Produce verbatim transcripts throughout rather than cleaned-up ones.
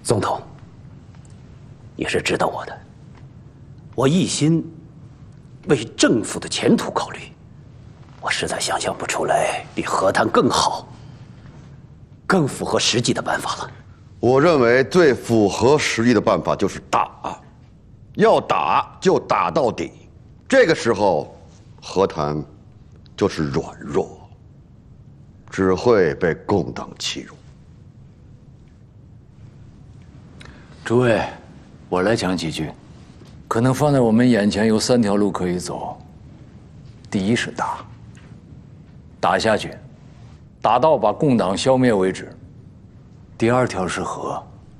总统，你是知道我的，我一心为政府的前途考虑，我实在想象不出来比和谈更好、更符合实际的办法了。 我认为最符合实际的办法就是打，要打就打到底。这个时候，和谈就是软弱，只会被共党欺辱。 诸位，我来讲几句。可能放在我们眼前有三条路可以走。第一是打，打下去，打到把共党消灭为止。第二条是和，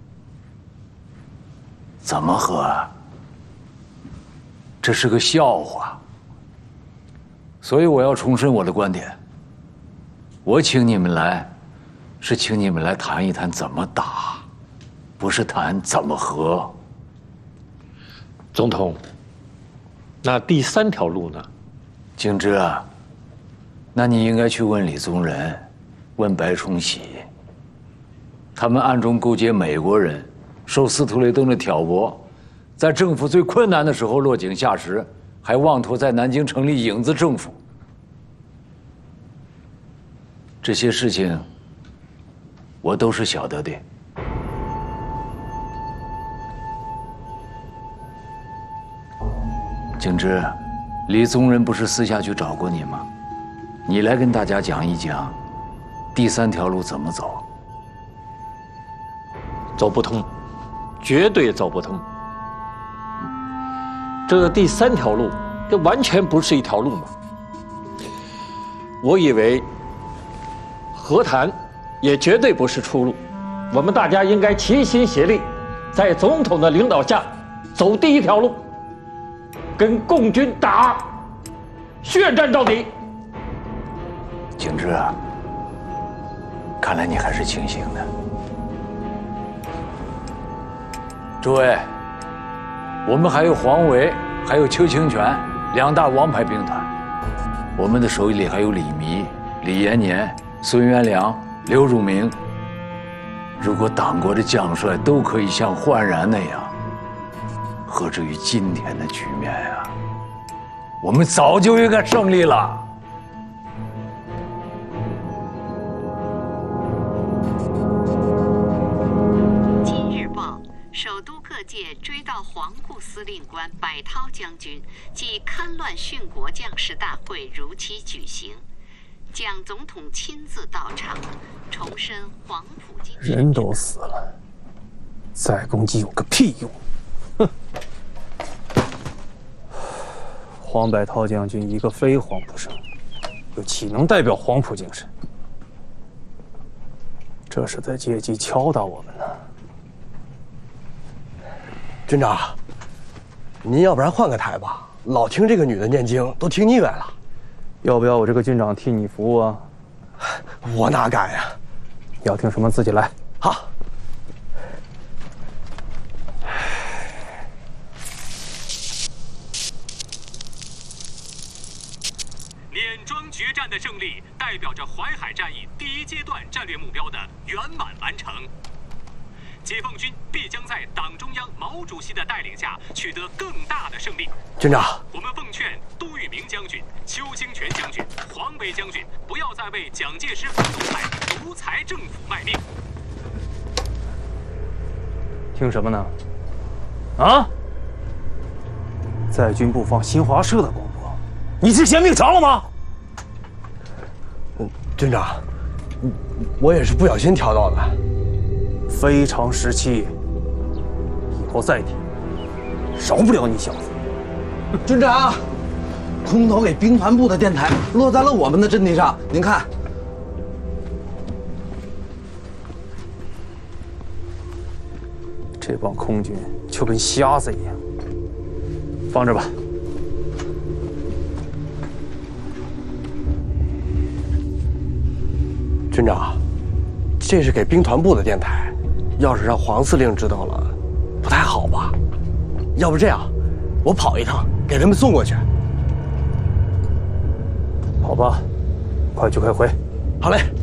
怎么和啊？这是个笑话。所以我要重申我的观点。我请你们来，是请你们来谈一谈怎么打，不是谈怎么和。 总统，那第三条路呢？ 景之啊，那你应该去问李宗仁，问白崇禧。他们暗中勾结美国人，受司徒雷登的挑拨，在政府最困难的时候落井下石，还妄图在南京成立影子政府。这些事情，我都是晓得的。景之，李宗仁不是私下去找过你吗？你来跟大家讲一讲，第三条路怎么走？ 走不通，绝对走不通。这第三条路，这完全不是一条路嘛。我以为和谈也绝对不是出路，我们大家应该齐心协力，在总统的领导下走第一条路，跟共军打，血战到底。 景之啊，看来你还是清醒的。诸位，我们还有黄维，还有邱清泉两大王牌兵团，我们的手里还有李弥、李延年、孙元良、刘汝明。如果党国的将帅都可以像焕然那样，何至于今天的局面呀？我们早就应该胜利了。 首都各界追悼黄埔司令官柏涛将军及戡乱殉国将士大会如期举行，蒋总统亲自到场，重申黄埔精神。 人都死了，再攻击有个屁用！哼！黄柏涛将军一个非黄埔生，又岂能代表黄埔精神？这是在借机敲打我们呢。 军长，您要不然换个台吧，老听这个女的念经都听腻歪了。 要不要我这个军长替你服务啊？ 我哪敢呀！ 要听什么自己来。 好。 碾庄决战的胜利，代表着淮海战役第一阶段战略目标的圆满完成。解放军必将在党中央毛主席的带领下取得更大的胜利。 军长， 我们奉劝杜聿明将军、邱清泉将军、黄维将军不要再为蒋介石反动派独裁政府卖命。 听什么呢？啊！在军部放新华社的广播，你是嫌命长了吗？ 嗯，军长，我也是不小心调到的。 非常时期，以后再提，饶不了你小子。 军长，空投给兵团部的电台落在了我们的阵地上，您看。 这帮空军就跟瞎子一样，放着吧。 军长，这是给兵团部的电台。要是让黄司令知道了，不太好吧？要不这样，我跑一趟，给他们送过去。 好吧，快去快回。 好嘞。